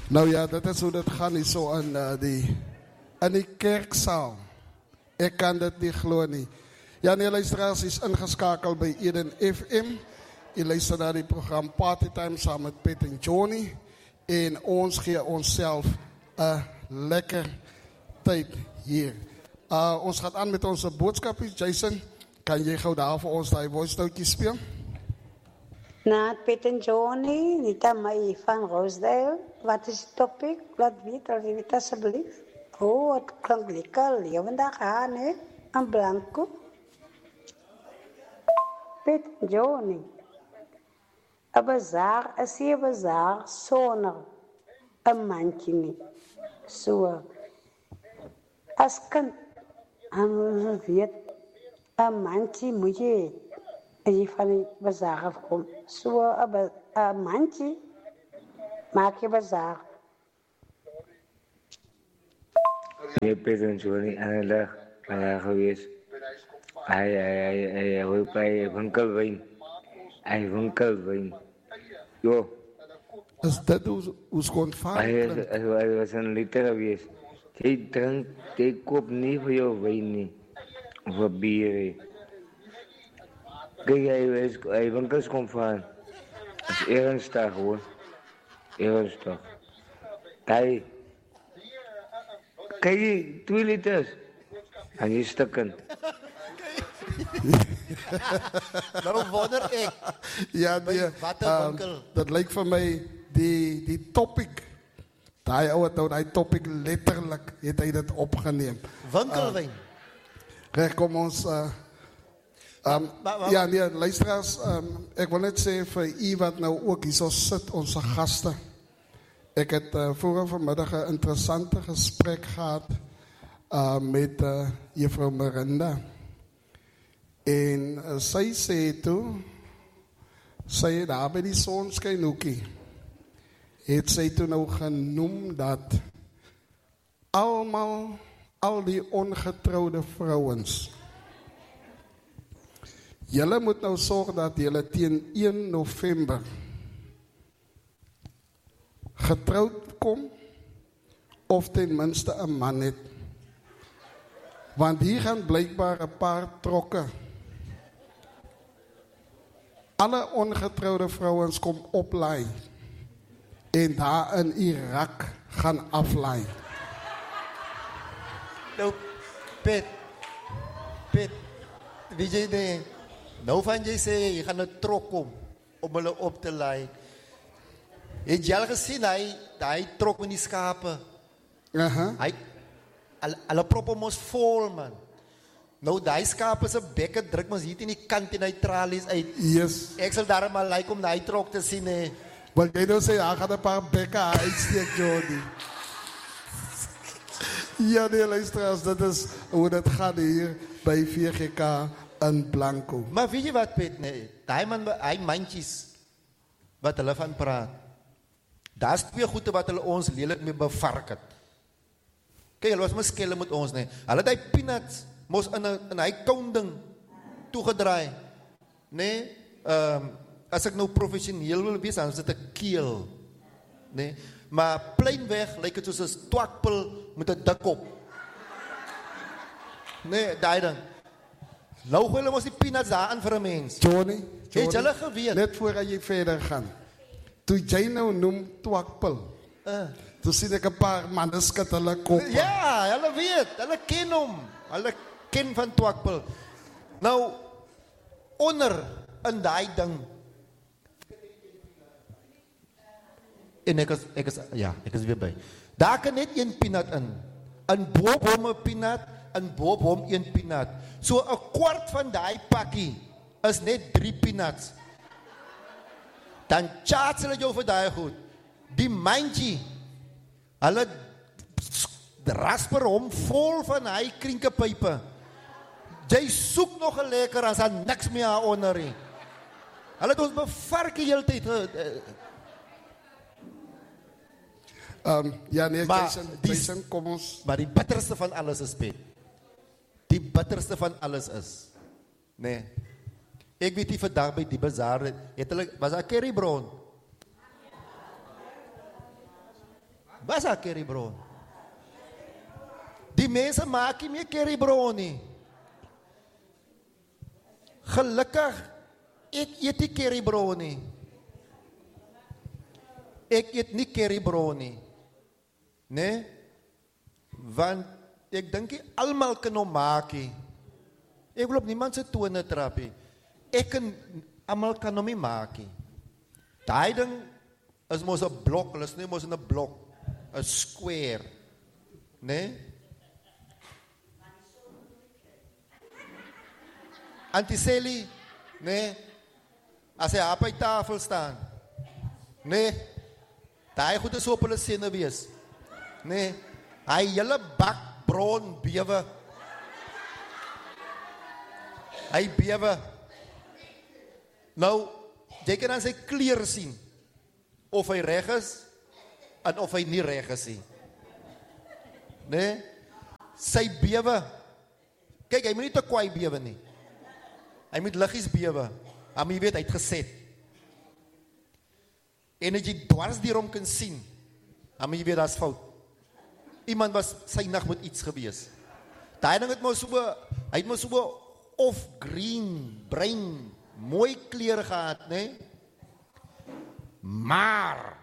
Nou ja, dat is hoe dat gaat niet zo in die kerkzaal. Ik kan dat niet geloven niet. Ja, nee, luisteraars is ingeschakeld bij Eden FM. Je luistert naar die programma Partytime samen met Piet en Johnny. En ons geven onszelf een lekker tijd hier. Ons gaat aan met onze boodschapjes. Jason, kan jij gauw daar voor ons die voice note spelen? Na Piet en Johnny, Nita Mai van Rosedale. Wat is het topic? Laat weten alsjeblieft. Oh, het klinkt lekker. Levendig aan, hè? Een blanco. Piet en Johnny. Een bazaar is hier bazaar zonder een mandje niet. Zo. Als kind, en weet, een mandje moet je als je van die bazaar afkomt. Zo, een mandje maak je bazaar. Je Piet en Johnny aan de dag geweest. Hij wil bij winkelwijn. Hij winkelwijn. Jo. Is dat hoe schoon vaak? Hij was een liter geweest. Hij koopt niet voor jou wijn niet. Of voor bier. Kijk, hij winkels komt van. Dat is ernstig hoor. Ernstig. Kijk, 2 liters. En je stukken. Daarom wonder ik. Ja, dat lijkt voor mij die topic. Die topic letterlijk heeft hij dat opgenomen. Winkelwijn. Recht kom ons. Ja, nee, luisteraars. Ik wil net zeggen voor u wat nou ook hier zo zit, onze gasten. Ik heb vorige vanmiddag een interessante gesprek gehad met juffrouw Miranda. En zij zei toen, zij daar bij die zonskijnhoekie, heeft zij toen ook genoemd dat al die ongetrouwde vrouwens, jullie moet nou zorgen dat jullie tegen 1 november getrouwd komt, of tenminste een man het. Want hier gaan blijkbaar een paar trokken. Alle ongetrouwde vrouwens komen oplaaien. En daar in Irak gaan aflaaien. Nou, Piet, weet je de? Nou van je zei, je gaat een trok om hulle op te laaien. Heb je al gezien, hij trok met die schapen. Alle proppen moest vol, man. Nou, die schapen zijn bekken druk, maar ziet in die kant in die tralies uit. Yes. Ik zal daar maar lijken om die trok te zien. Hè. Want jij nou zei, hij gaat een paar bekken uitsteken, Jody. Ja, nee, luisteraars, dat is hoe dat gaat hier bij 4GK en Blanco. Maar weet je wat, Piet? Nee, die mandjes, wat hulle van praat. Dat is 2 goede wat hulle ons lelijk mee bevarken. Kijk, hulle was maar skellen met ons, nee. Hulle die peanuts moest in die kounding toegedraai. Nee, als ik nou professioneel wil wees, dan is het een keel. Nee, maar pleinweg lijkt het soos 'n twakpel met 'n dik op. Nee, daai dan. Nou gooi hulle mos die peanuts daar aan vir 'n mens. Johnny, Het julle geweet? net voordat je verder gaat. Toen jij nou noemt twakpel, toen zie ik een paar mannen schattelen kopen. Ja, hulle weet, hulle ken hom. Hulle ken van twakpel. Nou, onder in daai ding. En ek is weer by. Daar kan net 1 peanut in. In boop hom 'n peanut, in boop hom 1 peanut. So 'n kwart van daai pakkie is net 3 peanuts. Dan charge hulle jou vir daai goed. Die mandjie, hulle rasper hom vol van hy krinkepype. Jy soek nog 'n lekker as daar niks meer daaronder nie. Hulle het ons bevark die hele tyd. Ja, nee, Maar Jason, kom ons. Maar die bitterste van alles is, Piet. Die bitterste van alles is. Nee. Ek weet nie vandag by die bazaar, was daar curry brown? Was dat curry brown? Die mensen maken meer curry brown nie. Gelukkig, ik eet die curry brown nie. Ik eet niet curry brown nie. Nee? Want ik denk dat allemaal kunnen maken. Ik wil op niemand zijn tonen trappen. Ik kan allemaal kan maken. Die ding is moos een blok, is niet moos een blok. Een square. Nee? Antiseli, nee? Als hij op die tafel staan. Nee? Die goed is op hulle sinne wees. Nee? Hij hele bak broon bewe. Hij bewe. Nou, jy kan aan sy kleur sien of hy reg is en of hy nie reg is nie. Nee? Sy bewe. Kyk, hy moet nie te kwaai bewe nie. Hy moet liggies bewe. Maar jy weet, hy het geset. En as jy dwars dierom kan sien, maar jy weet, dat is fout. Iemand was synig met iets gewees. Daai ding het maar so, hy het maar so of green, bruin, mooi kleur gehad, nee? Maar,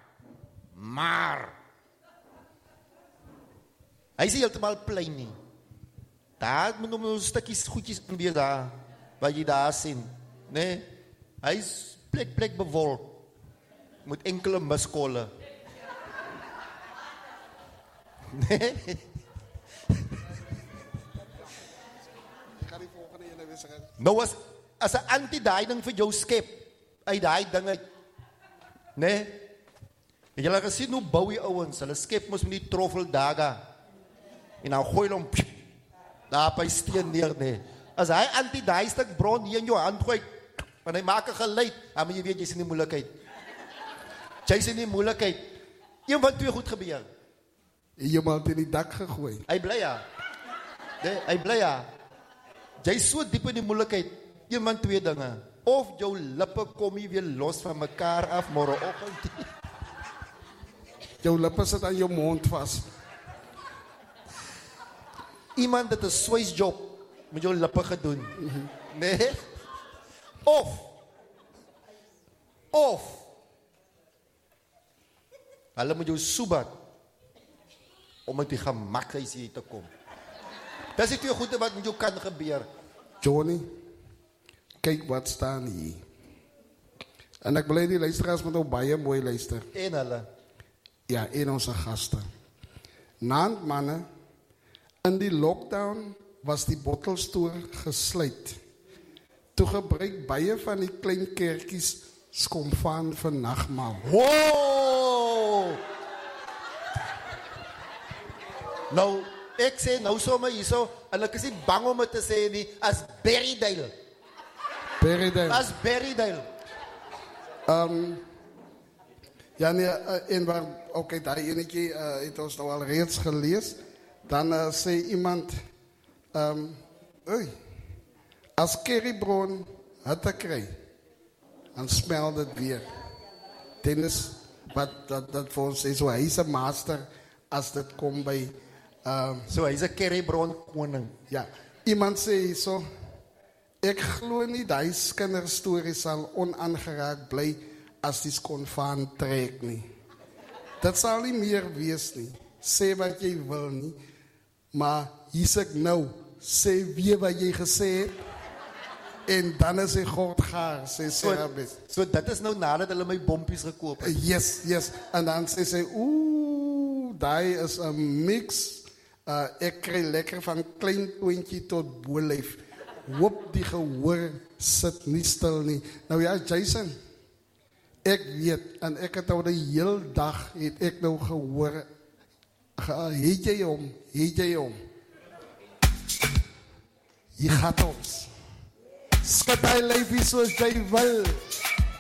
hy is heeltemal plein nie. Daar moet nog stukkies goedjies in weer daar, wat jy daar sien, nee? Hy is plek bewolk, met enkele miskolle. Nee? Nou as 'n anti-daai ding vir jou skep, uit daai dinge, nee? Het julle gesien hoe bou die ouens, hulle skep mos met die troffeldaga, en dan gooi hulle hom, daar op die steen neer, nee. As hy anti-daai stuk bron hier in jou hand gooi, want hy maak 'n geluid, maar jy weet, jy is in die moeilikheid. Jy is in die moeilikheid. Een van twee goed gebeur. Iemand in die dak gegooi. Hy bly ja. Nee, hy bly ja. Jy is so diep in die moeilikheid, een van twee dinge. Of jou lippe kom hier weer los van mekaar af, morgenoggend. Jou lippe sit aan jou mond vas. Iemand het 'n swysjob met jou lippe gedoen. Nee? Of hulle moet jou soebat om met die gemak huis hier te kom. Dis die twee goede wat met jou kan gebeur. Johnny, kyk wat staan hier. En ek bly die luisteraars met nou baie mooi luister. En hulle. Ja, en onze gasten. Naand manne, in die lockdown was die bottelstoer gesluit. Toe gebruik baie van die klein kerkies skomfaan vir nagmaal. Wow! Nou, ek sê nou sommer hierso, en ek is nie bang om het te sê nie, as Berrydale. As Berrydale. Ja, nee, en waar, oké, daar enetjie het ons nou al reeds gelees. Dan sê iemand, as currybroon hitte kry, dan smel dit weer. Dennis, wat dat vir ons sê, so hy is 'n master as dit kom by... So hy is 'n currybroon koning. Ja, iemand sê so, ek glo nie die kinderstorie sal onaangeraak bly as die skonfaan trek nie. Dit sal nie meer wees nie. Sê wat jy wil nie, maar hier's ek nou, sê weer wat jy gesê het, en dan is hy God gaar, sê Serabis. So dit is nou nadat hulle my bompies gekoop het. Yes, en dan sê sy, die is 'n mix, ek kry lekker van klein toontjie tot bolyf. Hoop die gehoor sit nie stil nie. Nou ja, Jason, ek weet, en ek het nou die hele dag, het ek nou gehoor, het jy hom? Hier gaat ons. Skat hy lyfie soos jy wil.